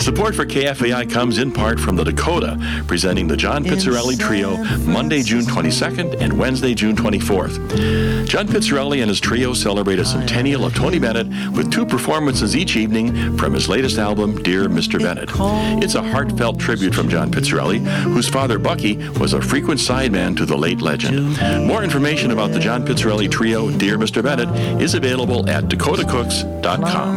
Support for KFAI comes in part from the Dakota, presenting the John Pizzarelli Trio Monday, June 22nd and Wednesday, June 24th. John Pizzarelli and his trio celebrate a centennial of Tony Bennett with 2 performances each evening from his latest album, Dear Mr. Bennett. It's a heartfelt tribute from John Pizzarelli, whose father, Bucky, was a frequent sideman to the late legend. More information about the John Pizzarelli Trio, Dear Mr. Bennett, is available at dakotacooks.com.